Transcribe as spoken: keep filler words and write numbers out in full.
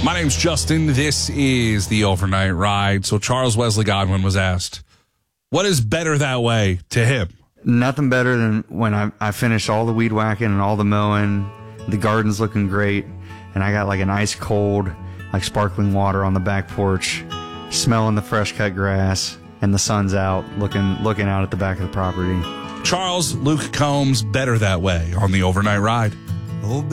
My name's Justin. This is the Overnight Ride. So Charles Wesley Godwin was asked, what is better that way to him? Nothing better than when I, I finished all the weed whacking and all the mowing, the garden's looking great, and I got like an ice cold, like sparkling water on the back porch, smelling the fresh cut grass, and the sun's out, looking looking out at the back of the property. Charles Luke Combs, better that way on the Overnight Ride. Oh,